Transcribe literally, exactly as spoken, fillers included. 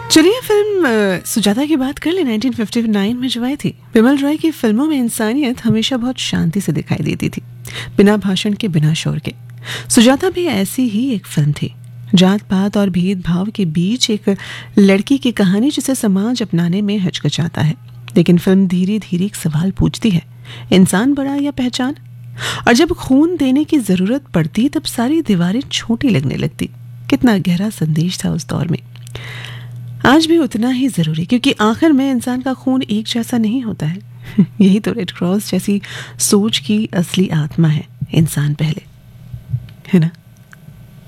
चलिए फिल्म अ, सुजाता की बात कर ले। नाइनटीन फिफ्टी नाइन में जो आई थी, बिमल रॉय की फिल्मों में इंसानियत हमेशा बहुत शांति से दिखाई देती थी, बिना भाषण के, बिना शोर के। सुजाता भी ऐसी ही एक फिल्म थी, जात पात और भेदभाव के बीच एक लड़की की कहानी जिसे समाज अपनाने में हिचकिचाता है, लेकिन फिल्म धीरे धीरे एक सवाल पूछती है, इंसान बड़ा या पहचान? और जब खून देने की जरूरत पड़ती तब सारी दीवारें छोटी लगने लगती। कितना गहरा संदेश था उस दौर में, आज भी उतना ही जरूरी, क्योंकि आखिर में इंसान का खून एक जैसा नहीं होता है। यही तो रेड क्रॉस जैसी सोच की असली आत्मा है, इंसान पहले, है ना।